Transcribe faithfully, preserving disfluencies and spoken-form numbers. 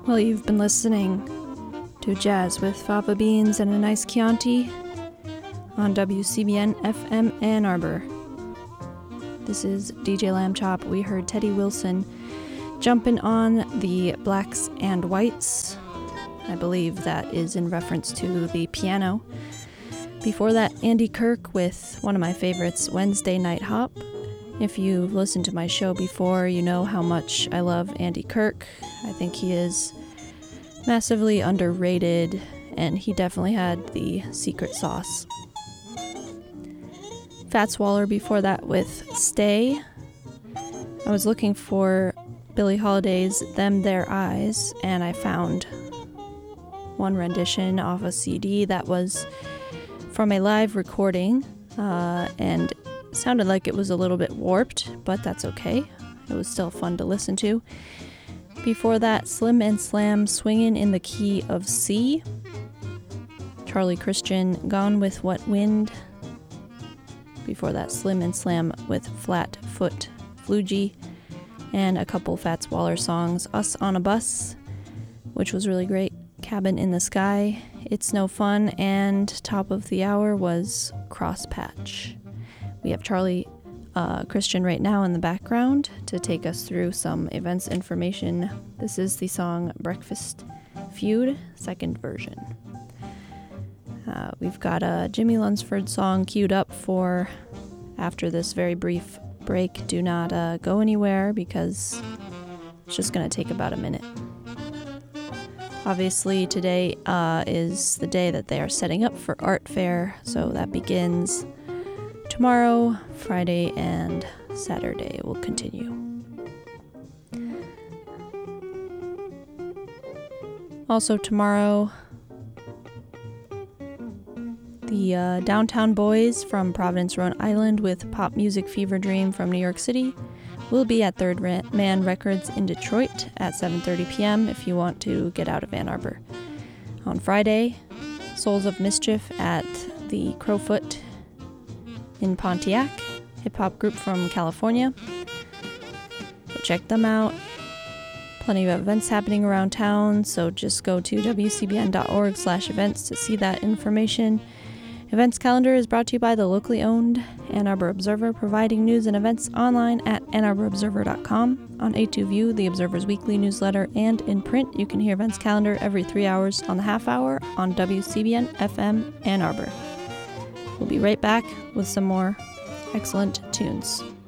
Well, you've been listening to Jazz with Fava Beans and a nice Chianti on W C B N F M Ann Arbor. This is D J Lamb Chop. We heard Teddy Wilson jumping on the Blacks and Whites. I believe that is in reference to the piano. Before that, Andy Kirk with one of my favorites, Wednesday Night Hop. If you've listened to my show before, you know how much I love Andy Kirk. I think he is massively underrated, and he definitely had the secret sauce. Fats Waller before that with Stay. I was looking for Billie Holiday's Them Their Eyes, and I found one rendition off a C D that was from a live recording, uh, and sounded like it was a little bit warped, but that's okay. It was still fun to listen to. Before that, Slim and Slam, Swingin' in the Key of C. Charlie Christian, Gone with What Wind. Before that, Slim and Slam with Flat Foot Flugie. And a couple Fats Waller songs, Us on a Bus, which was really great, Cabin in the Sky, It's No Fun, and top of the hour was Crosspatch. We have Charlie uh, Christian right now in the background to take us through some events information. This is the song Breakfast Feud, second version. Uh, we've got a Jimmy Lunsford song queued up for after this very brief break. Do not uh, go anywhere because it's just going to take about a minute. Obviously, today uh, is the day that they are setting up for Art Fair, so that begins tomorrow, Friday, and Saturday will continue. Also tomorrow, the uh, Downtown Boys from Providence, Rhode Island with Pop Music Fever Dream from New York City will be at Third Man Records in Detroit at seven thirty p.m. if you want to get out of Ann Arbor. On Friday, Souls of Mischief at the Crowfoot in Pontiac, hip-hop group from California. So check them out. Plenty of events happening around town, so just go to w c b n dot org slash events to see that information. Events calendar is brought to you by the locally owned Ann Arbor Observer, providing news and events online at ann arbor observer dot com, on A two View, the Observer's weekly newsletter, and in print. You can hear events calendar every three hours on the half hour on W C B N F M Ann Arbor. We'll be right back with some more excellent tunes.